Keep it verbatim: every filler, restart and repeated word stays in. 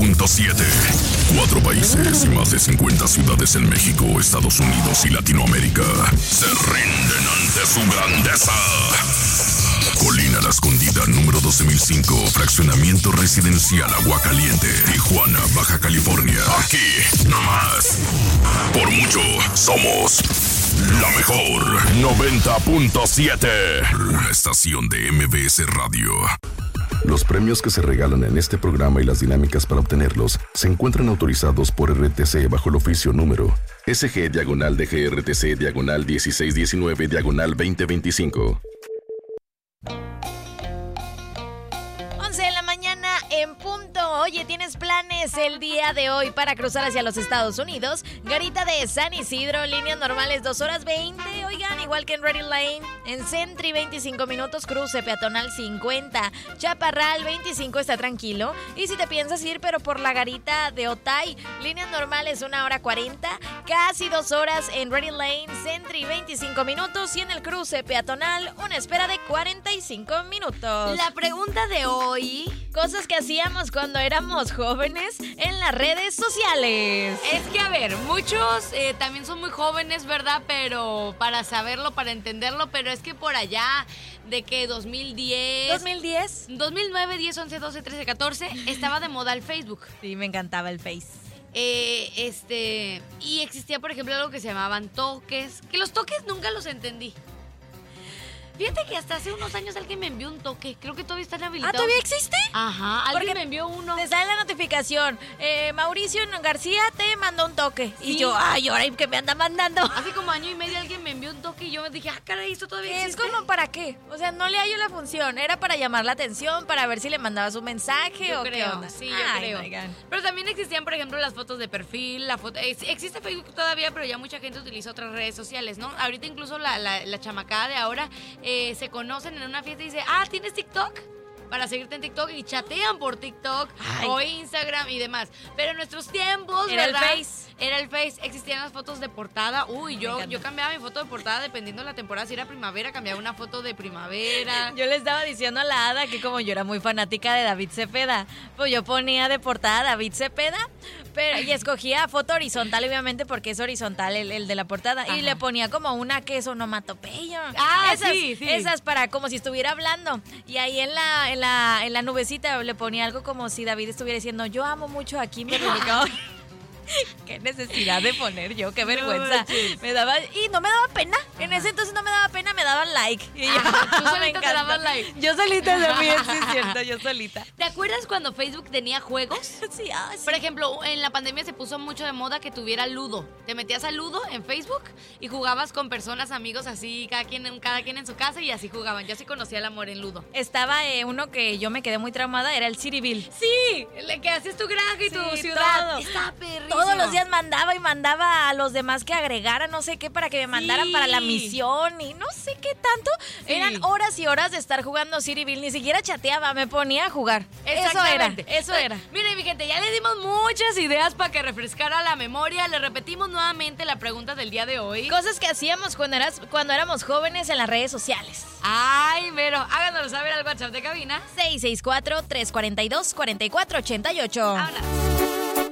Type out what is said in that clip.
punto siete. Cuatro países y más de cincuenta ciudades en México, Estados Unidos y Latinoamérica se rinden ante su grandeza. Colina La Escondida, número doce mil cinco, fraccionamiento residencial Aguacaliente, Tijuana, Baja California. Aquí, nomás. Por mucho, somos la mejor. noventa punto siete. La estación de M B S Radio. Los premios que se regalan en este programa y las dinámicas para obtenerlos se encuentran autorizados por R T C bajo el oficio número S G diagonal D G R T C diagonal dieciséis diecinueve diagonal veinte veinticinco. once de la mañana en punto. Oye, ¿tienes planes el día de hoy para cruzar hacia los Estados Unidos? Garita de San Isidro, líneas normales dos horas veinte. Oigan, igual que en Ready Lane. En Sentry veinticinco minutos, cruce peatonal cincuenta. Chaparral veinticinco está tranquilo. Y si te piensas ir, pero por la Garita de Otay, líneas normales una hora cuarenta. Casi dos horas en Ready Lane. Sentry veinticinco minutos. Y en el cruce peatonal, una espera de cuarenta y cinco minutos. La pregunta de hoy: cosas que hacíamos cuando éramos jóvenes en las redes sociales. Es que, a ver, muchos eh, también son muy jóvenes, ¿verdad? Pero para saberlo, para entenderlo, pero es que por allá de que dos mil diez... ¿dos mil diez? dos mil nueve, diez, once, doce, trece, catorce, estaba de moda el Facebook. Sí, me encantaba el Face. Eh, este... Y existía, por ejemplo, algo que se llamaban toques, que los toques nunca los entendí. Fíjate que hasta hace unos años alguien me envió un toque. Creo que todavía está habilitado. ¿Ah, todavía existe? Ajá, alguien Porque me envió uno. te sale la notificación. Eh, Mauricio García te mandó un toque. Sí. Y yo, ay, ahora que me anda mandando. Hace como año y medio alguien me envió un toque y yo me dije, ah, caray, ¿esto todavía existe? Es como, ¿para qué? O sea, no le hallo la función. Era para llamar la atención, para ver si le mandabas un mensaje yo o creo, qué onda. Sí, yo ay, creo. Oigan. Pero también existían, por ejemplo, las fotos de perfil, la foto... Existe Facebook todavía, pero ya mucha gente utiliza otras redes sociales, ¿no? Ahorita incluso la, la, la chamacada de ahora eh, se conoce en una fiesta y dice, ah, ¿tienes TikTok? Para seguirte en TikTok y chatean por TikTok Ay. o Instagram y demás. Pero en nuestros tiempos, era ¿verdad? el Face. Era el Face. Existían las fotos de portada. Uy, yo, yo cambiaba mi foto de portada dependiendo de la temporada. Si era primavera, cambiaba una foto de primavera. Yo le estaba diciendo a la Ada que como yo era muy fanática de David Cepeda, pues yo ponía de portada a David Cepeda, pero y escogía foto horizontal, obviamente, porque es horizontal el, el de la portada. Ajá. Y le ponía como una que es onomatopeya. Ah, esas, sí, sí. Esas para como si estuviera hablando. Y ahí en la, en la, en la nubecita le ponía algo como si David estuviera diciendo, yo amo mucho a Kimberly. Qué necesidad de poner yo, qué vergüenza. No, me daba, y no me daba pena. En ese entonces no me daba pena, me daban like. Y yo, ah, tú solita te dabas like. Yo solita también, sí es cierto, yo solita. ¿Te acuerdas cuando Facebook tenía juegos? Sí, ah, sí. Por ejemplo, en la pandemia se puso mucho de moda que tuviera Ludo. Te metías a Ludo en Facebook y jugabas con personas, amigos, así, cada quien, cada quien en su casa y así jugaban. Yo sí conocía el amor en Ludo. Estaba eh, uno que yo me quedé muy traumada, era el Cityville. Sí, el que hacías tu granja y sí, tu ciudad. Todo. Estaba perrísimo. Todos los días mandaba y mandaba a los demás que agregaran no sé qué para que me mandaran sí. para la misión y no sé qué tanto. Sí. Eran horas y horas de estar jugando Cityville, ni siquiera chateaba, me ponía a jugar. Eso era, eso era. Miren, mi gente, ya le dimos muchas ideas para que refrescara la memoria. Le repetimos nuevamente la pregunta del día de hoy. Cosas que hacíamos cuando, eras, cuando éramos jóvenes en las redes sociales. Ay, pero háganoslo saber al WhatsApp de cabina. seis seis cuatro, tres cuatro dos, cuatro cuatro ocho ocho. Ahora.